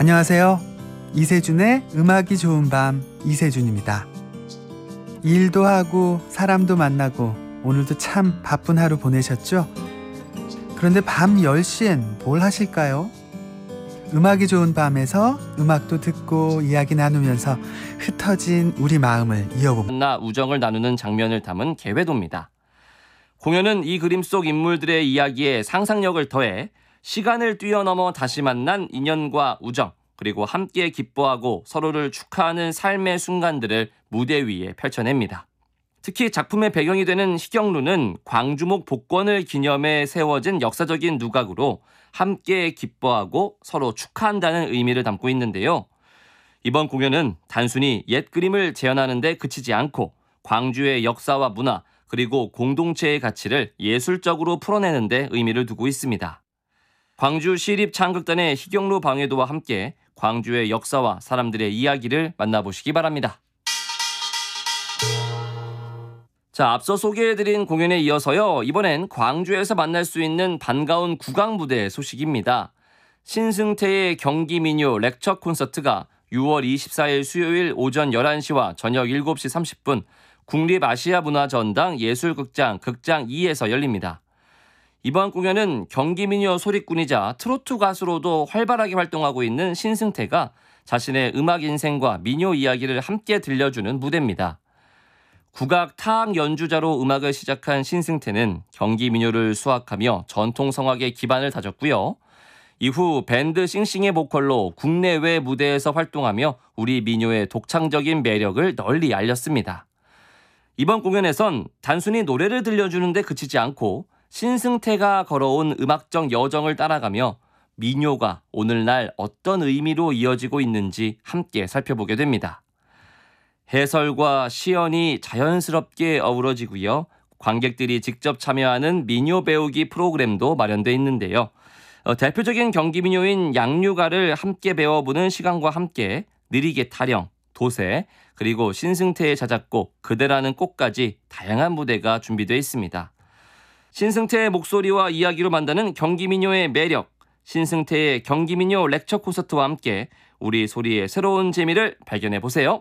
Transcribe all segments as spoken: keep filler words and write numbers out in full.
안녕하세요. 이세준의 음악이 좋은 밤, 이세준입니다. 일도 하고 사람도 만나고 오늘도 참 바쁜 하루 보내셨죠? 그런데 밤 열 시엔 뭘 하실까요? 음악이 좋은 밤에서 음악도 듣고 이야기 나누면서 흩어진 우리 마음을 이어봅니다. 나 우정을 나누는 장면을 담은 개회도입니다. 공연은 이 그림 속 인물들의 이야기에 상상력을 더해 시간을 뛰어넘어 다시 만난 인연과 우정, 그리고 함께 기뻐하고 서로를 축하하는 삶의 순간들을 무대 위에 펼쳐냅니다. 특히 작품의 배경이 되는 희경루는 광주목 복권을 기념해 세워진 역사적인 누각으로 함께 기뻐하고 서로 축하한다는 의미를 담고 있는데요. 이번 공연은 단순히 옛 그림을 재현하는 데 그치지 않고 광주의 역사와 문화, 그리고 공동체의 가치를 예술적으로 풀어내는 데 의미를 두고 있습니다. 광주 시립창극단의 희경루 방해도와 함께 광주의 역사와 사람들의 이야기를 만나보시기 바랍니다. 자, 앞서 소개해드린 공연에 이어서요, 이번엔 광주에서 만날 수 있는 반가운 국악 무대 소식입니다. 신승태의 경기민요 렉처 콘서트가 유월 이십사일 수요일 오전 열한 시와 저녁 일곱 시 삼십 분 국립아시아문화전당 예술극장 극장 이에서 열립니다. 이번 공연은 경기민요 소리꾼이자 트로트 가수로도 활발하게 활동하고 있는 신승태가 자신의 음악 인생과 민요 이야기를 함께 들려주는 무대입니다. 국악 타악 연주자로 음악을 시작한 신승태는 경기민요를 수학하며 전통성악의 기반을 다졌고요. 이후 밴드 싱싱의 보컬로 국내외 무대에서 활동하며 우리 민요의 독창적인 매력을 널리 알렸습니다. 이번 공연에선 단순히 노래를 들려주는 데 그치지 않고 신승태가 걸어온 음악적 여정을 따라가며 민요가 오늘날 어떤 의미로 이어지고 있는지 함께 살펴보게 됩니다. 해설과 시연이 자연스럽게 어우러지고요. 관객들이 직접 참여하는 민요 배우기 프로그램도 마련되어 있는데요. 어, 대표적인 경기민요인 양류가를 함께 배워보는 시간과 함께 느리게 타령, 도세, 그리고 신승태의 자작곡 그대라는 꽃까지 다양한 무대가 준비되어 있습니다. 신승태의 목소리와 이야기로 만드는 경기민요의 매력, 신승태의 경기민요 렉처 콘서트와 함께 우리 소리의 새로운 재미를 발견해보세요.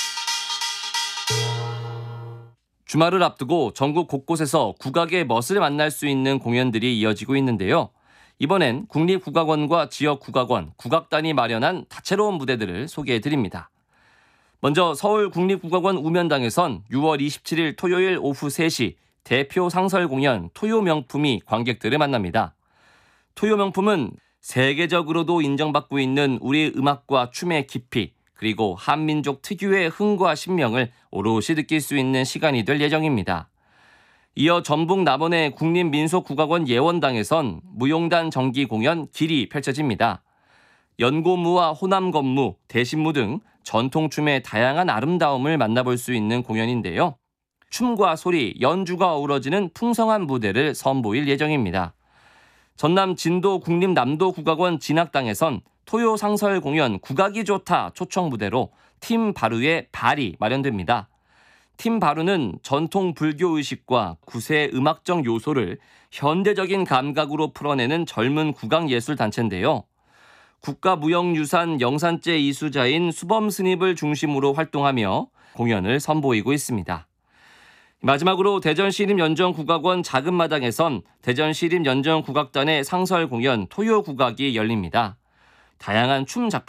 주말을 앞두고 전국 곳곳에서 국악의 멋을 만날 수 있는 공연들이 이어지고 있는데요. 이번엔 국립국악원과 지역국악원, 국악단이 마련한 다채로운 무대들을 소개해드립니다. 먼저 서울국립국악원 우면당에선 유월 이십칠일 토요일 오후 세 시 대표 상설 공연 토요명품이 관객들을 만납니다. 토요명품은 세계적으로도 인정받고 있는 우리 음악과 춤의 깊이, 그리고 한민족 특유의 흥과 신명을 오롯이 느낄 수 있는 시간이 될 예정입니다. 이어 전북 남원의 국립민속국악원 예원당에선 무용단 정기 공연 길이 펼쳐집니다. 연고무와 호남건무, 대신무 등 전통춤의 다양한 아름다움을 만나볼 수 있는 공연인데요. 춤과 소리, 연주가 어우러지는 풍성한 무대를 선보일 예정입니다. 전남 진도 국립남도국악원 진학당에선 토요 상설 공연 국악이 좋다 초청 무대로 팀 바루의 발이 마련됩니다. 팀 바루는 전통 불교 의식과 구세 음악적 요소를 현대적인 감각으로 풀어내는 젊은 국악예술 단체인데요. 국가무형유산 영산제 이수자인 수범스님을 중심으로 활동하며 공연을 선보이고 있습니다. 마지막으로 대전시립연정국악원 작은마당에선 대전시립연정국악단의 상설 공연 토요국악이 열립니다. 다양한 춤 작품